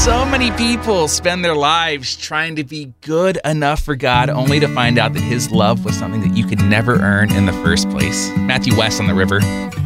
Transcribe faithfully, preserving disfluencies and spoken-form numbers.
So many people spend their lives trying to be good enough for God, only to find out that his love was something that you could never earn in the first place. Matthew West on the River.